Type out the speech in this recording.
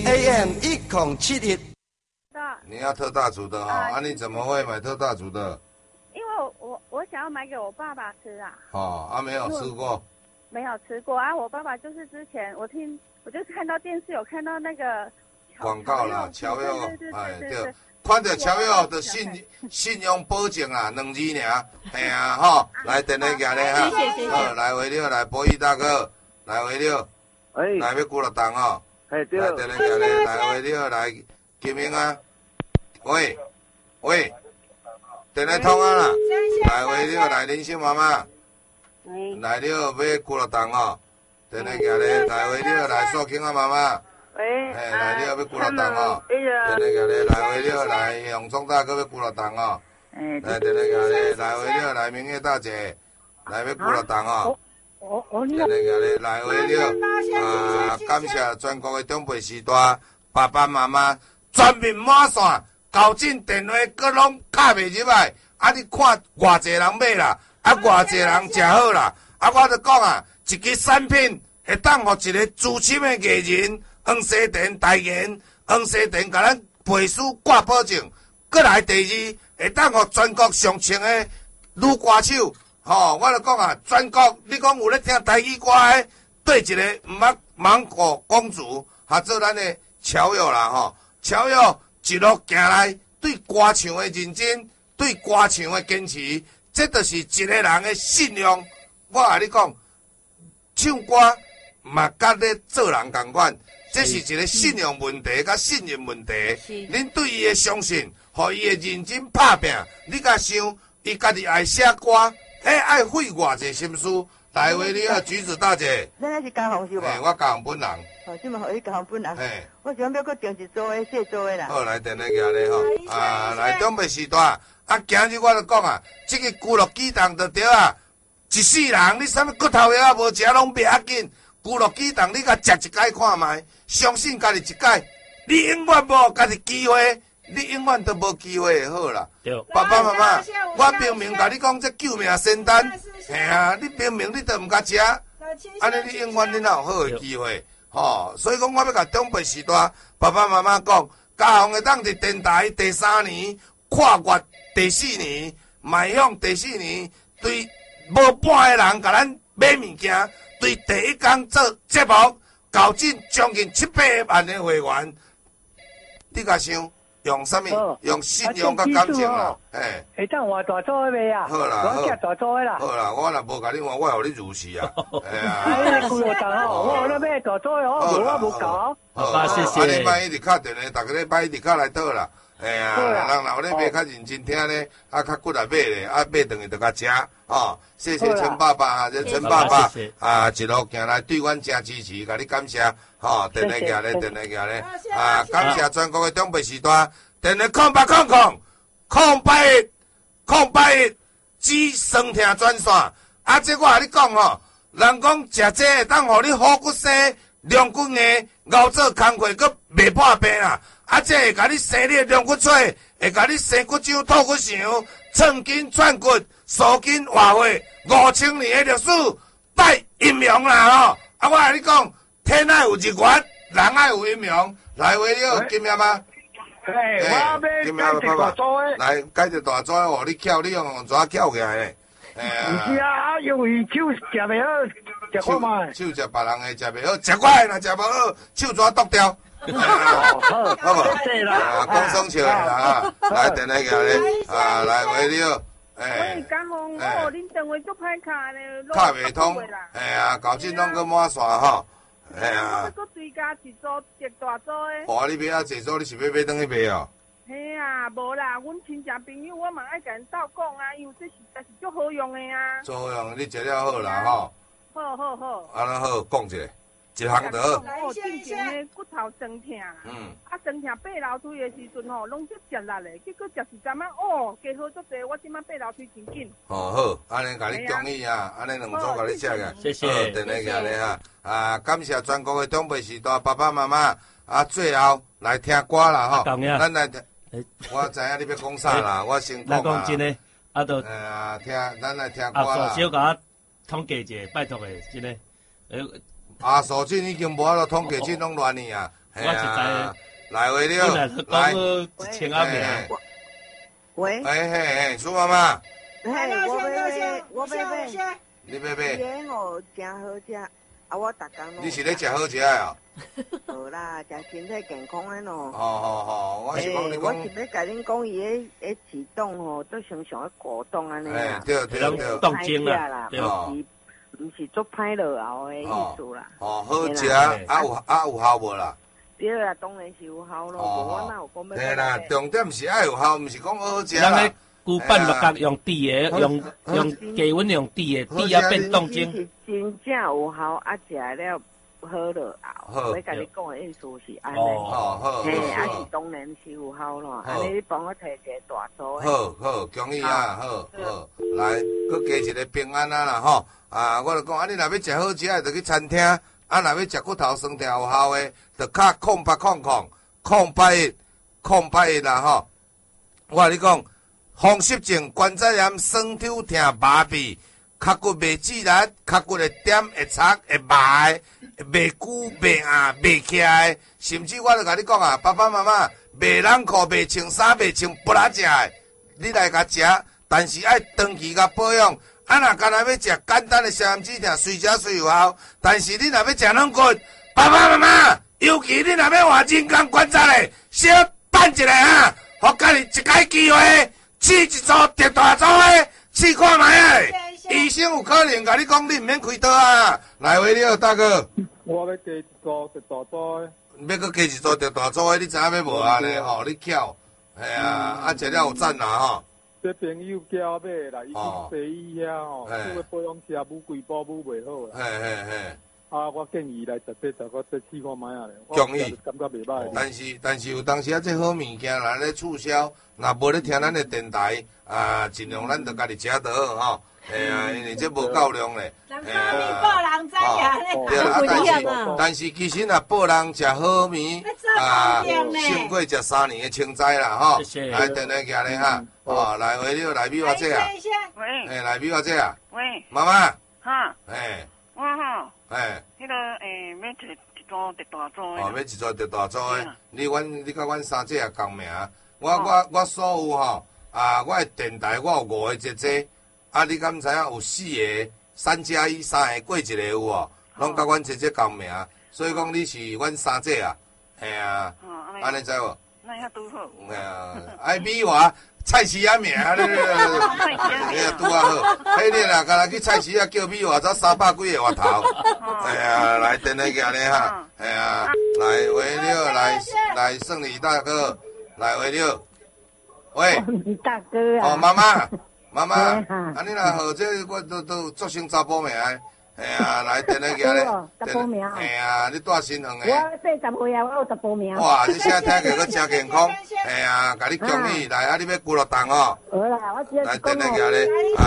AM 1071。 你要特大组的哈？啊，你怎么会买特大组的？ 因为我想要买给我爸爸吃啊。 哦，啊，没有吃过。 没有吃过啊，我爸爸就是之前我就是看到电视有看到那个广告啦，侨友， 对， 看到侨友的信用保证啦，2字尔，嘿啊吼，来电话行咧哈，好，来回了，来博弈大哥，来回了，来要几落档哦，来电话行咧，来回了，来金明啊，喂，电话通啊啦，来回了，来林姓妈妈。来了要几落档哦，电话行咧，来回了来寿庆啊妈妈，来了要几落档哦，电话行咧，来回了来永忠大哥要几落档哦，来电话行咧，来回了来明月大姐，来要几落档哦，电话行咧，来回了感谢全国的长辈时代爸爸妈妈全面满线，交进电话各拢卡袂入来，啊你看偌济人买啦。啊，偌济人食好啦！啊，我著讲啊，一支产品会当互一个资深的艺人黄西田代言，黄西田甲咱背书挂保证。过来第二，会当互全国上清的女歌手，我著讲啊，全国你讲有咧听台语歌的，对一个芒果公主，做咱的侨友啦，侨友一路行来，对歌唱的认真，对歌唱的坚持。这就是一个人的信用。我甲你讲，唱歌嘛甲咧做人同款，这是一个信用问题甲信任问题。恁对伊的相信，互伊的认真拍拼，你甲想，伊家己爱写歌，爱费偌济心思。来话你啊，橘子大姐。 咱那是江红是无？ 我江红本人。 即嘛互你江红本人。我想要搁定一组的细组的啦。 好，来电话行咧吼，来长辈时代。啊，今日我著讲啊，这个咕噜鸡蛋就对啊，一世人你啥物骨头也无食，拢袂要紧。咕噜鸡蛋你甲食一摆看卖，相信家己一摆，你永远无家己机会，你永远都无机会会好啦。爸爸妈妈，我明明甲你讲这救命仙丹，嘿啊，你明明你都毋甲食，安尼你永远你哪有好的机会？所以讲我要甲长辈时代爸爸妈妈讲，家风会当伫电台第3年。跨越第4年，迈向第4年，对无半个人甲咱买物件，对第一天做节目，交进将近700万的会员，你甲想用啥物？用信用甲感情啦， 会当换大组的袂啊？ 好啦， 我接大组的啦。 好啦，我若无甲你换，我互你入戏啊！ 几落档哦，我咧买大组的哦，我无搞。 好，谢谢。啊，你莫一直敲电话，逐个礼拜一直敲来倒啦。人若有咧买较认真听咧，较骨力买咧，买顿去就较食，谢谢陈爸爸，这陈爸爸一路行来对阮真支持，甲你感谢，电话行咧，电话行咧，感谢全国的长辈时代，电话0800只酸痛专线，这我甲你讲人讲食这会当互你好骨细，亮骨硬，熬做工课佫袂破病啊！这会甲你生你的龙骨髓，会甲你生骨睭、吐骨肠、寸筋、串骨、锁筋、活血，5000年的历史带阴阳啦我甲你讲，天爱有日月，人爱有阴阳。来话了，金妈妈。金妈妈爸爸，来改一大纸，互你翘，你用纸翘起来咧。 毋是啊，因为手食袂好，食看卖。 手食别人的食袂好，食我的若食无好，手纸剁掉。好不？讲生笑啦来电话行咧，来话了， 喂，江红，恁电话足歹卡咧， 卡袂通，搞进拢个满线我搁追加一组大组的。 你买这组，你是要买转去买哦？ 嘿啊，无啦，阮亲戚朋友我嘛爱甲因斗讲啊，因为这实在是足好用的啊。 足好用，你食了好啦好。 好。 安尼好，讲一个。一项就好。 之前的骨头酸痛，酸痛爬楼梯的时阵拢足食力的，结果食一阵加好足济，我即摆爬楼梯真紧。 好，安尼甲你建议啊，安尼2组甲你写个， 谢谢， 电话行咧感谢全国的长辈时代爸爸妈妈最后来听歌啦咱来，我知影你要讲啥啦，我先讲讲真诶， 咱来听歌啦。 小甲我统计一下，拜托诶，真诶。 数据已经无法度统计，这拢乱去啊！ 我是知。 来话了， 来一千阿名。 喂。 苏妈妈。 我买。 你买买。 烟哦，真好食，啊，我逐工拢。 你是咧食好食的哦？ 好啦，食身体健康的咯。 好，我是讲你讲。 我是要甲恁讲，伊迄启动吼，都常常咧鼓动安尼啦。 对， 动静啦， 毋是做歹落后的意思啦。 好食有效无啦？ 对啦，当然是有效咯。我哪有讲要？ 对啦，重点是爱有效，毋是讲好食啦。牛板六角用低的，用低温用低的，低啊变冻精。 是真正有效，啊食了好落后。我甲你讲的意思是安尼。嘿，啊是当然是有效咯。安尼你帮我摕一个大组的。 好，恭喜啊！好，来，佮加一个平安啊啦吼。啊，我就讲，你若要食好食的，就去餐厅。若要食骨头酸痛有效的，就卡08000881啦吼。我甲你讲。风湿症、关节炎、酸痛痛、麻痹、脚骨袂自力、脚骨会点、会擦、会麻、袂久、袂硬、袂起来，甚至我就甲你讲啊，爸爸妈妈袂冷裤、袂穿衫、袂穿不拉食的，你来甲食，但是爱长期甲保养。啊，若干若要食简单的消炎止痛，随食随有效，但是你若要食软骨，爸爸妈妈，尤其你若要换人工关节的，小等一下啊，互家己一摆机会。试一组特大组的，试看卖啊！医生有可能甲你讲，你唔免开刀啊！来话了，大哥。 我要加一组特大组的。 要搁加一组特大组的，你知影要无啊？呢吼，你巧，系啊，食了有赞啦吼。 这朋友叫我买啦，伊去西医遐吼，这个保养车母贵保母袂好啦。 嘿。 啊，我建议来10八十个再试看卖啊咧。 恭喜， 感觉袂歹。 但是有当时啊，这好物件啦咧促销，若无咧听咱的电台啊，尽量咱就家己食就好吼。因为这无够量咧。 人讲你报人知影咧， 但是其实若报人食好面胜过食3年的青菜啦吼。来，电话行咧哈。来话了，来米花姐啊。 喂。 来米花姐啊。 喂。 妈妈。 哈。我吼。 迄个要一组特大组的。 要一组特大组的。你甲阮三姐也共名。我所有吼我的电台我有5个姐姐，啊，你敢知影有4个3+1，3个过一个有无？拢甲阮姐姐共名，所以讲你是阮三姐啊，嘿啊，安尼知无？ 那遐拄好。 嘿啊，爱米花。菜市仔名，你啊拄啊好，迄日啊，敢若去菜市仔叫米花，才300几个外头。哎呀，来电话行咧哈，哎呀，来话了，来胜利大哥，来话了，喂， 大哥啊， 妈妈，啊你若号这我都作成查甫名的。哎呀，来电话行咧， 查甫名。 哎呀，你带新恒的。 我80岁啊，我有查甫名。 哇，你现在听起佫真健康。哎呀，甲你恭喜，来啊！你要骨碌重哦。 好啦，我只来电话行咧。